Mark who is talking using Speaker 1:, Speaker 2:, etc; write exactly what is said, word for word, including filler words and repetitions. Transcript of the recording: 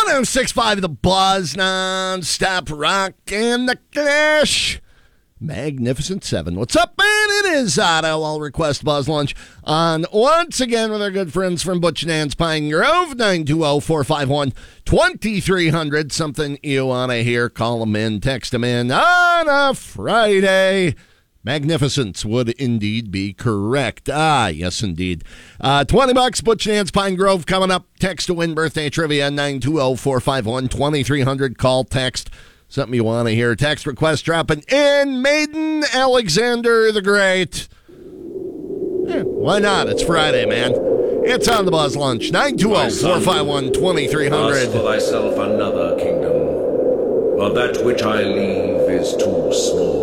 Speaker 1: one oh six point five The Buzz, non-stop rock and the Clash. Magnificent Seven. What's up, man? It is Otto. I'll request Buzz Lunch on once again with our good friends from Butch and Ann's Pine Grove. nine two zero, four five one, two three zero zero. Something you want to hear, call them in, text them in on a Friday. Magnificence would indeed be correct. Ah, yes, indeed. Uh, twenty bucks, Butch and Ann's Pine Grove coming up. Text to win birthday trivia, nine two zero, four five one, two three zero zero. Call, text, something you want to hear. Text request dropping in. Maiden Alexander the Great. Yeah, why not? It's Friday, man. It's on the Buzz Lunch. nine two zero, four five one, two three zero
Speaker 2: Ask for
Speaker 1: zero.
Speaker 2: thyself another kingdom, but that which I leave is too small.